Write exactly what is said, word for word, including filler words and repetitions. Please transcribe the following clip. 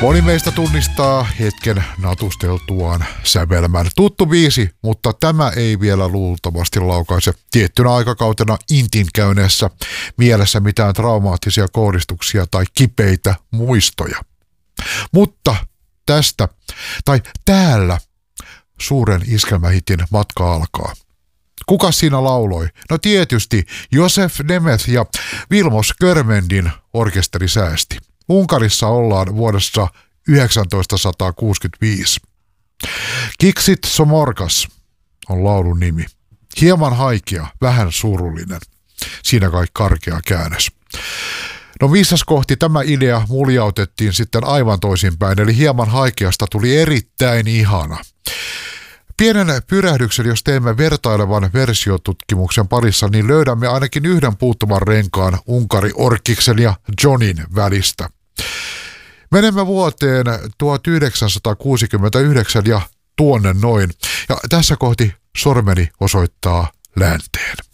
Moni meistä tunnistaa hetken natusteltuaan sävelmän. Tuttu biisi, mutta tämä ei vielä luultavasti laukaise tiettynä aikakautena intin käyneessä mielessä mitään traumaattisia kohdistuksia tai kipeitä muistoja. Mutta tästä, tai täällä, suuren iskelmähitin matka alkaa. Kuka siinä lauloi? No tietysti Josef Nemeth ja Vilmos Körmendin orkesterisäästi. Unkarissa ollaan vuodessa yhdeksäntoistasataakuusikymmentäviisi. Kiksit Somorkas on laulun nimi. Hieman haikea, vähän surullinen. Siinä kai karkea käännös. No missäs kohti tämä idea muljautettiin sitten aivan toisinpäin, eli hieman haikeasta tuli erittäin ihana. Pienen pyrähdyksen, jos teemme vertailevan versiotutkimuksen parissa, niin löydämme ainakin yhden puuttuman renkaan Unkari Orkiksen ja Johnin välistä. Menemme vuoteen tuhatyhdeksänsataakuusikymmentäyhdeksän ja tuonne noin. Ja tässä kohti sormeni osoittaa länteen.